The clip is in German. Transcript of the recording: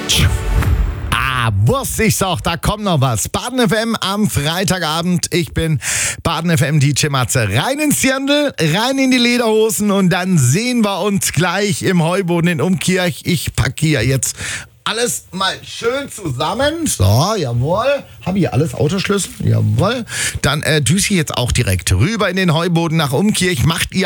Wusste ich's auch, da kommt noch was. Baden FM am Freitagabend. Ich bin Baden FM DJ Matze. Rein ins Dirndl, rein in die Lederhosen und dann sehen wir uns gleich im Heuboden in Umkirch. Ich packe hier jetzt alles mal schön zusammen. So, jawohl. Habe ich alles Autoschlüssel? Jawohl. Dann düse ich jetzt auch direkt rüber in den Heuboden nach Umkirch. Macht ihr